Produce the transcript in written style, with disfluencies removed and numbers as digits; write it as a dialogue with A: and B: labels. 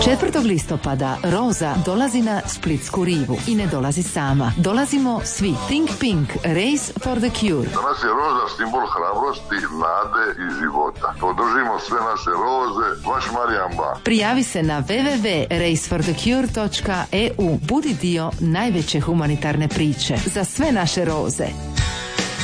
A: 4. listopada Roza dolazi na Splitsku rivu i ne dolazi sama. Dolazimo svi. Think Pink, Race for the Cure.
B: Danas je roza simbol hrabrosti, nade i života. Podržimo sve naše roze, vaš Marijan Ba.
A: Prijavi se na www.raceforthecure.eu. Budi dio najveće humanitarne priče za sve naše roze.